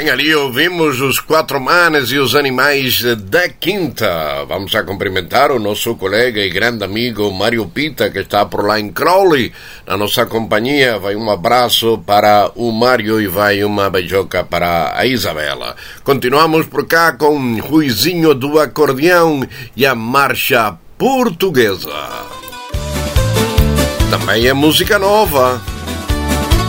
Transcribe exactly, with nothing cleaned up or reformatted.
Bem, ali ouvimos os Quatro Manes e os Animais da Quinta. Vamos a cumprimentar o nosso colega e grande amigo Mário Pita, que está por lá em Crowley, na nossa companhia. Vai um abraço para o Mário e vai uma beijoca para a Isabela. Continuamos por cá com Ruizinho do Acordeão e a Marcha Portuguesa. Também é música nova.